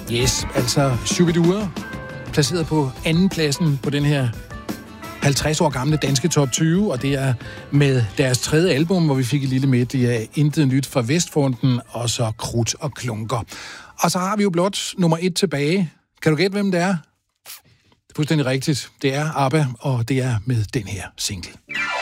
Yes, altså Shubidua, placeret på anden pladsen på den her 50 år gamle danske top 20, og det er med deres tredje album, hvor vi fik et lille medley af Intet Nyt fra Vestfronten, og så Krudt og Klunker. Og så har vi jo blot nummer 1 tilbage. Kan du gætte, hvem det er? Det er fuldstændig rigtigt. Det er ABBA, og det er med den her single.